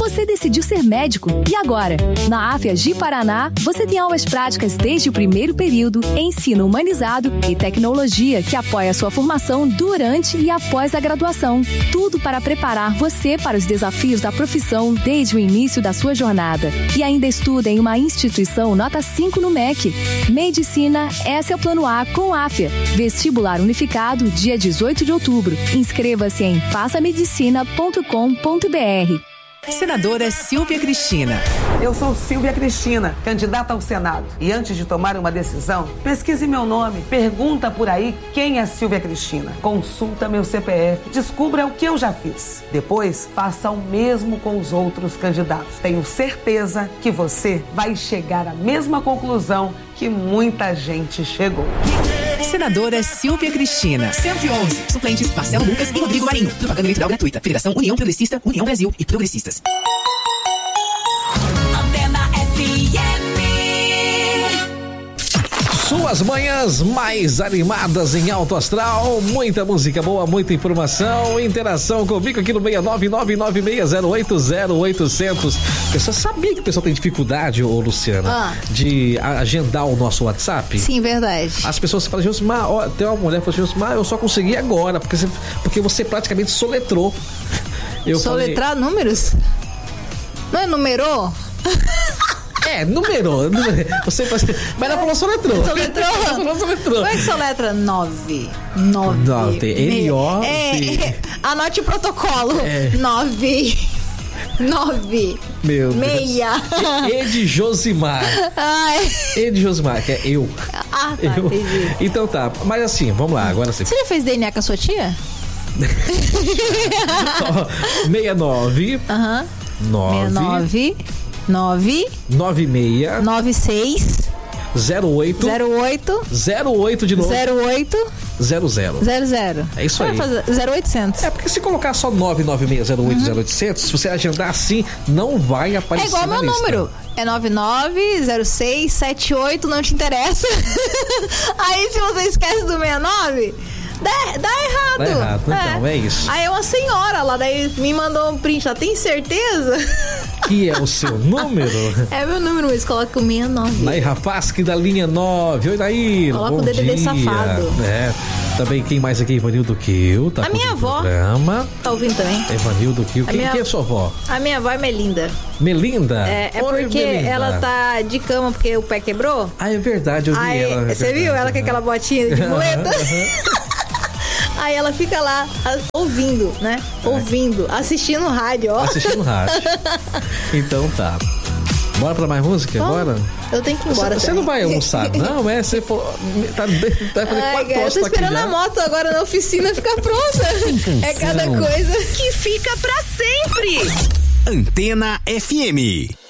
Você decidiu ser médico e agora? Na AFIA Paraná, você tem aulas práticas desde o primeiro período, ensino humanizado e tecnologia que apoia a sua formação durante e após a graduação. Tudo para preparar você para os desafios da profissão desde o início da sua jornada. E ainda estuda em uma instituição nota 5 no MEC. Medicina, esse é o plano A com AFIA. Vestibular unificado, dia 18 de outubro. Inscreva-se em façamedicina.com.br. Senadora Silvia Cristina. Eu sou Silvia Cristina, candidata ao Senado. E antes de tomar uma decisão, pesquise meu nome. Pergunta por aí quem é Silvia Cristina. Consulta meu CPF. Descubra o que eu já fiz. Depois, faça o mesmo com os outros candidatos. Tenho certeza que você vai chegar à mesma conclusão que muita gente chegou. Senadora Silvia Cristina. 111. Suplentes Marcelo Lucas e Rodrigo Marinho. Propaganda eleitoral gratuita. Federação União Progressista, União Brasil e Progressistas. Antena FM. Suas manhãs mais animadas em alto astral, muita música boa, muita informação, interação comigo aqui no 69996080800. Você sabia que o pessoal tem dificuldade, ô Luciana, de agendar o nosso WhatsApp? Sim, verdade. As pessoas falam, Josimar, tem uma mulher que falou, Josimar, eu só consegui agora, porque você praticamente soletrou. Soletrar números? Não é numerou? Numerou. Você faz... Mas ela falou soletrou. Soletrou? Como é que soletra 9? 9. N-O-V. Anote o protocolo. 9. Meu meia. Deus. E de Josimar. E de Josimar, que é eu. Ah, tá, entendi. Então tá. Mas assim, vamos lá, agora sim. Você já fez DNA com a sua tia? 69. 69. 96 08 de novo 00. É isso aí. 0800. É porque se colocar só 996080800, se você agendar assim, não vai aparecer. É igual meu número. É 990678, não te interessa. Aí se você esquece do 69, dá errado. Dá errado, então, é isso. Aí uma senhora lá, daí me mandou um print, ela tem certeza? Que é o seu número? É meu número, mas coloca o 69. Nair Rafasque da linha 9. Oi, Nair. Coloca bom o DDD dia. safado. Também quem mais aqui? Evanildo Kiel. Tá a minha avó. Programa. Tá ouvindo também? Evanildo Kiel. Quem é a sua avó? A minha avó é Melinda. Melinda? É Oi, porque Melinda. ela tá de cama porque o pé quebrou. É verdade, eu vi ela. Você viu ela com aquela botinha de muleta? Aí ela fica lá ouvindo, né? Ouvindo, assistindo rádio, ó. Assistindo rádio. Então tá. Bora pra mais música? Bora? Eu tenho que ir embora. Você não vai almoçar, não? Você falou. Tá fazer 4 horas. Eu tô esperando a moto agora na oficina ficar pronta. É cada coisa que fica pra sempre. Antena FM.